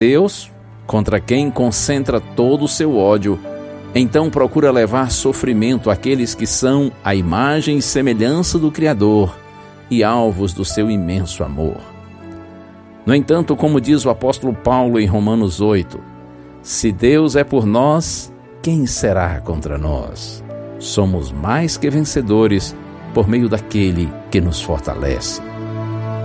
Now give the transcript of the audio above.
Deus, contra quem concentra todo o seu ódio, então procura levar sofrimento àqueles que são a imagem e semelhança do Criador e alvos do seu imenso amor. No entanto, como diz o apóstolo Paulo em Romanos 8, se Deus é por nós, quem será contra nós? Somos mais que vencedores por meio daquele que nos fortalece.